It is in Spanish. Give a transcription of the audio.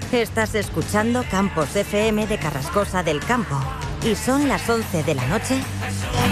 Estás escuchando Campos FM de Carrascosa del Campo. Y son las 11 de la noche